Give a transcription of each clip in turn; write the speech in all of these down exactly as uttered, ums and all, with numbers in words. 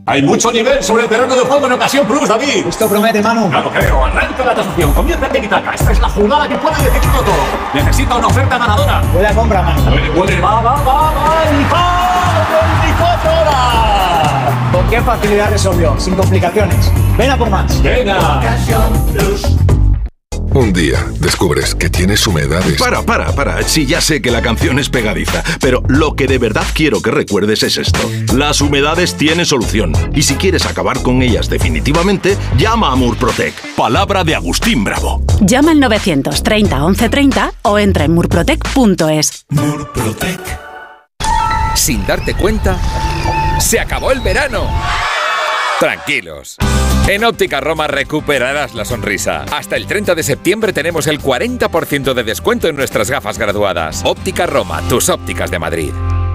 Hay mucho nivel sobre el terreno de juego en Ocasión Plus, David. Esto promete, Manu. Claro, creo. Arranca la tasación. Comienza el tiki-taka. Esta es la jugada que puede decidirlo todo. Necesita una oferta ganadora. Puede compra, Manu. Puede, puede. Va, va, va, va. Y va. veinticuatro horas. ¿Con qué facilidad resolvió? Sin complicaciones. Ven a por más. Venga. Ocasión Plus. Un día descubres que tienes humedades. Para, para, para. Sí, ya sé que la canción es pegadiza, pero lo que de verdad quiero que recuerdes es esto. Las humedades tienen solución. Y si quieres acabar con ellas definitivamente, llama a Murprotec. Palabra de Agustín Bravo. Llama al novecientos treinta once treinta o entra en murprotec punto es. Murprotec. Sin darte cuenta, se acabó el verano. Tranquilos. En Óptica Roma recuperarás la sonrisa. Hasta el treinta de septiembre tenemos el cuarenta por ciento de descuento en nuestras gafas graduadas. Óptica Roma, tus ópticas de Madrid.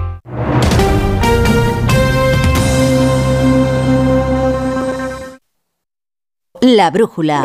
La brújula.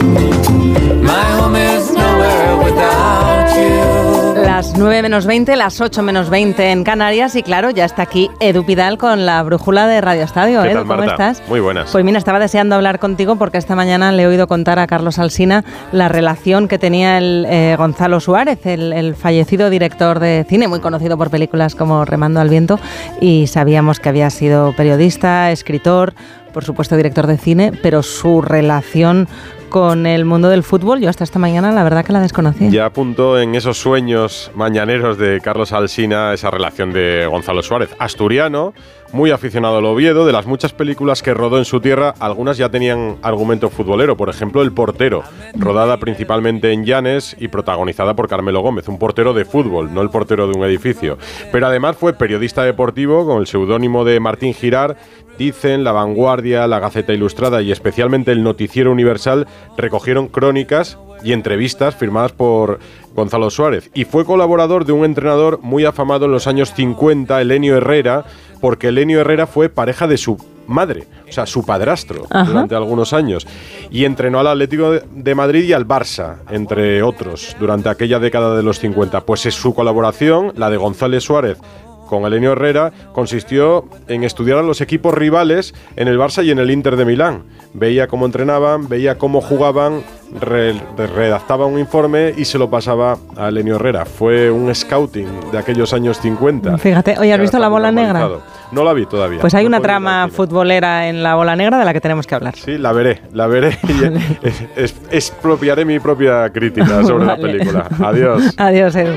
Las nueve menos veinte, las ocho menos veinte en Canarias y claro, ya está aquí Edu Pidal con la brújula de Radio Estadio. ¿Qué Edu, tal, ¿cómo Marta? estás? Muy buenas. Pues mira, estaba deseando hablar contigo porque esta mañana le he oído contar a Carlos Alsina la relación que tenía el eh, Gonzalo Suárez, el, el fallecido director de cine, muy conocido por películas como Remando al viento, y sabíamos que había sido periodista, escritor, por supuesto director de cine, pero su relación con el mundo del fútbol, yo hasta esta mañana la verdad que la desconocía. Ya apuntó en esos sueños mañaneros de Carlos Alsina esa relación de Gonzalo Suárez, asturiano, muy aficionado al Oviedo. De las muchas películas que rodó en su tierra, algunas ya tenían argumento futbolero. Por ejemplo, El portero, rodada principalmente en Llanes y protagonizada por Carmelo Gómez, un portero de fútbol, no el portero de un edificio. Pero además fue periodista deportivo con el seudónimo de Martín Girard. Dicen, La Vanguardia, La Gaceta Ilustrada y especialmente el Noticiero Universal recogieron crónicas y entrevistas firmadas por Gonzalo Suárez. Y fue colaborador de un entrenador muy afamado en los años cincuenta, Elenio Herrera, porque Elenio Herrera fue pareja de su madre, o sea, su padrastro. Ajá. Durante algunos años. Y entrenó al Atlético de Madrid y al Barça, entre otros, durante aquella década de los cincuenta. Pues es su colaboración, la de Gonzalo Suárez, con Elenio Herrera, consistió en estudiar a los equipos rivales en el Barça y en el Inter de Milán. Veía cómo entrenaban, veía cómo jugaban, re- redactaba un informe y se lo pasaba a Elenio Herrera. Fue un scouting de aquellos años cincuenta. Fíjate, oye, ¿has visto La Bola Negra? No la vi todavía. Pues hay no una trama futbolera en La Bola Negra de la que tenemos que hablar. Sí, la veré, la veré y es, es, expropiaré mi propia crítica sobre vale. la película. Adiós. Adiós, Edu.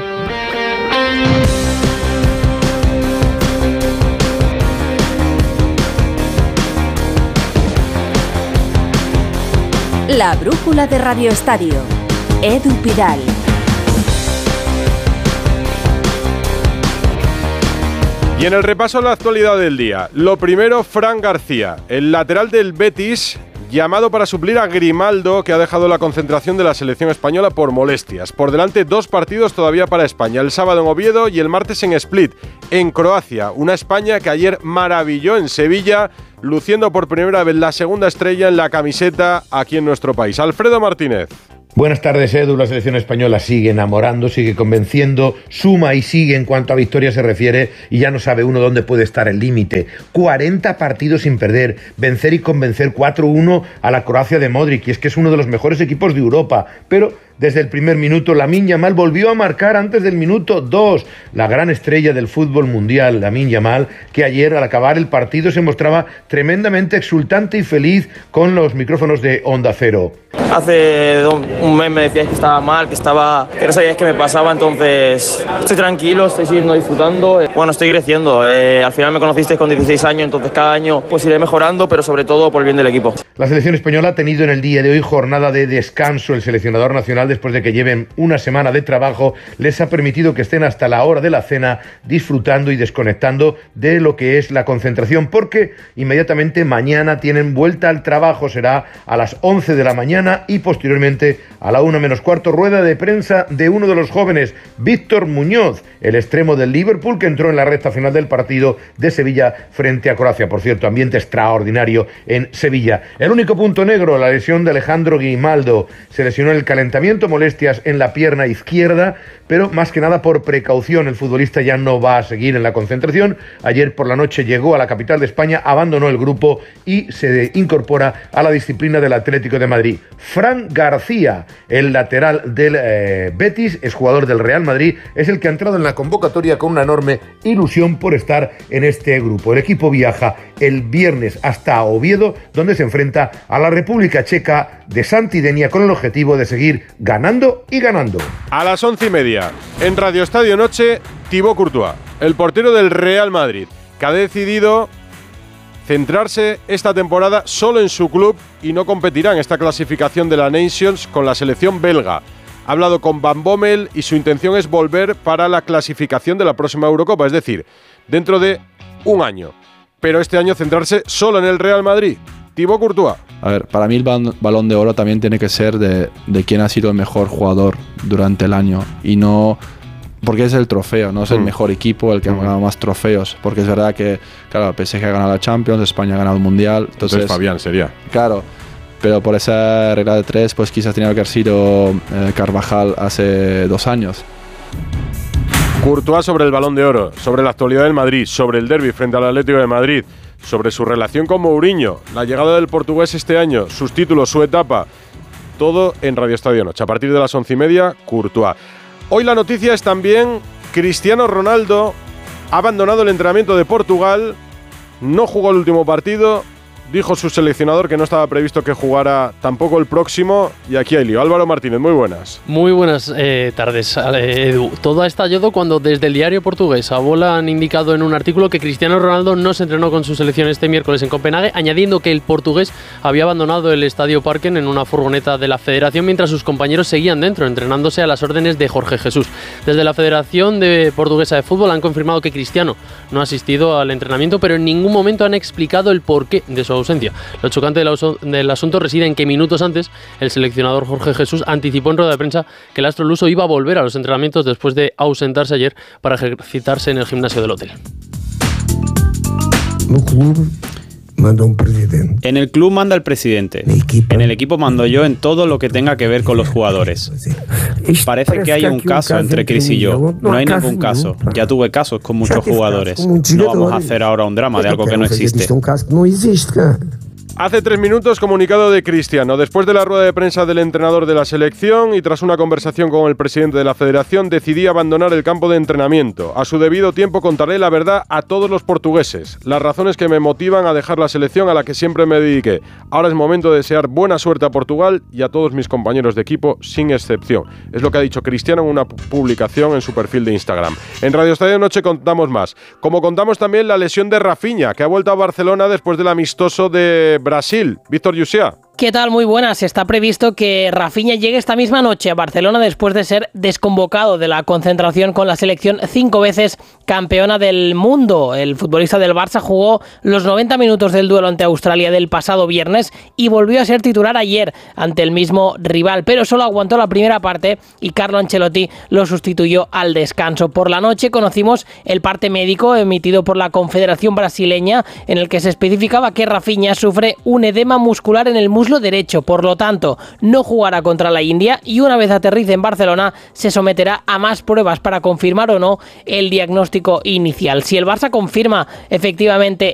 La brújula de Radio Estadio. Edu Pidal. Y en el repaso a la actualidad del día, lo primero, Fran García, el lateral del Betis, llamado para suplir a Grimaldo, que ha dejado la concentración de la selección española por molestias. Por delante, dos partidos todavía para España, el sábado en Oviedo y el martes en Split, en Croacia. Una España que ayer maravilló en Sevilla, luciendo por primera vez la segunda estrella en la camiseta aquí en nuestro país. Alfredo Martínez. Buenas tardes, Edu. La selección española sigue enamorando, sigue convenciendo, suma y sigue en cuanto a victoria se refiere y ya no sabe uno dónde puede estar el límite. cuarenta partidos sin perder, vencer y convencer cuatro uno a la Croacia de Modric, y es que es uno de los mejores equipos de Europa, pero desde el primer minuto Lamine Yamal volvió a marcar antes del minuto dos, la gran estrella del fútbol mundial, Lamine Yamal, que ayer al acabar el partido se mostraba tremendamente exultante y feliz con los micrófonos de Onda Cero. Hace un mes me decíais que estaba mal, que estaba que no sabíais qué me pasaba, entonces estoy tranquilo, estoy siguiendo disfrutando. Bueno, estoy creciendo. Eh, al final me conocisteis con dieciséis años, entonces cada año pues iré mejorando, pero sobre todo por el bien del equipo. La selección española ha tenido en el día de hoy jornada de descanso. El seleccionador nacional, después de que lleven una semana de trabajo, les ha permitido que estén hasta la hora de la cena disfrutando y desconectando de lo que es la concentración, porque inmediatamente mañana tienen vuelta al trabajo. Será a las once de la mañana y posteriormente a la una menos cuarto, rueda de prensa de uno de los jóvenes, Víctor Muñoz, el extremo del Liverpool, que entró en la recta final del partido de Sevilla frente a Croacia. Por cierto, ambiente extraordinario en Sevilla. El único punto negro, la lesión de Alejandro Grimaldo. Se lesionó en el calentamiento Siento molestias en la pierna izquierda, pero más que nada por precaución. El futbolista ya no va a seguir en la concentración. Ayer por la noche llegó a la capital de España, abandonó el grupo y se incorpora a la disciplina del Atlético de Madrid. Fran García, el lateral del eh, Betis, es jugador del Real Madrid, es el que ha entrado en la convocatoria con una enorme ilusión por estar en este grupo. El equipo viaja el viernes hasta Oviedo, donde se enfrenta a la República Checa de Santidenia con el objetivo de seguir ganando y ganando. A las once y media, en Radio Estadio Noche, Thibaut Courtois, el portero del Real Madrid, que ha decidido centrarse esta temporada solo en su club y no competirá en esta clasificación de la Nations con la selección belga. Ha hablado con Van Bommel y su intención es volver para la clasificación de la próxima Eurocopa, es decir, dentro de un año. Pero este año centrarse solo en el Real Madrid. Thibaut Courtois. A ver, para mí el Balón de Oro también tiene que ser de, de quién ha sido el mejor jugador durante el año y no porque es el trofeo, no es el mm. mejor equipo el que mm. ha ganado más trofeos, porque es verdad que, claro, el P S G ha ganado la Champions, España ha ganado el Mundial. Entonces, entonces Fabián sería. Claro, pero por esa regla de tres, pues quizás tenía que haber sido eh, Carvajal hace dos años. Courtois sobre el Balón de Oro, sobre la actualidad del Madrid, sobre el derbi frente al Atlético de Madrid, sobre su relación con Mourinho, la llegada del portugués este año, sus títulos, su etapa, todo en Radio Estadio Noche. A partir de las once y media, Courtois. Hoy la noticia es también Cristiano Ronaldo ha abandonado el entrenamiento de Portugal, no jugó el último partido, dijo su seleccionador que no estaba previsto que jugara tampoco el próximo y aquí hay lío. Álvaro Martínez, muy buenas. Muy buenas eh, tardes, Edu. Todo ha estallado cuando desde el diario portugués A Bola han indicado en un artículo que Cristiano Ronaldo no se entrenó con su selección este miércoles en Copenhague, añadiendo que el portugués había abandonado el Estadio Parken en una furgoneta de la federación mientras sus compañeros seguían dentro, entrenándose a las órdenes de Jorge Jesús. Desde la Federación de Portuguesa de Fútbol han confirmado que Cristiano no ha asistido al entrenamiento, pero en ningún momento han explicado el porqué de su ausencia. Lo chocante del, del asunto reside en que minutos antes el seleccionador Jorge Jesús anticipó en rueda de prensa que el astro luso iba a volver a los entrenamientos después de ausentarse ayer para ejercitarse en el gimnasio del hotel. No club manda un presidente. En el club manda el presidente. En el equipo mando yo en todo lo que tenga que ver con los jugadores. Parece que hay un caso entre Chris y yo. No hay ningún caso. Ya tuve casos con muchos jugadores. No vamos a hacer ahora un drama de algo que no existe. Hace tres minutos, comunicado de Cristiano. Después de la rueda de prensa del entrenador de la selección y tras una conversación con el presidente de la federación, decidí abandonar el campo de entrenamiento. A su debido tiempo contaré la verdad a todos los portugueses. Las razones que me motivan a dejar la selección a la que siempre me dediqué. Ahora es momento de desear buena suerte a Portugal y a todos mis compañeros de equipo, sin excepción. Es lo que ha dicho Cristiano en una publicación en su perfil de Instagram. En Radio Estadio Noche contamos más. Como contamos también la lesión de Rafinha, que ha vuelto a Barcelona después del amistoso de Brasil. Víctor Yusia. ¿Qué tal? Muy buenas. Está previsto que Rafinha llegue esta misma noche a Barcelona después de ser desconvocado de la concentración con la selección cinco veces campeona del mundo. El futbolista del Barça jugó los noventa minutos del duelo ante Australia del pasado viernes y volvió a ser titular ayer ante el mismo rival, pero solo aguantó la primera parte y Carlo Ancelotti lo sustituyó al descanso. Por la noche conocimos el parte médico emitido por la Confederación Brasileña en el que se especificaba que Rafinha sufre un edema muscular en el muslo derecho, por lo tanto no jugará contra la India y una vez aterrice en Barcelona se someterá a más pruebas para confirmar o no el diagnóstico inicial. Si el Barça confirma efectivamente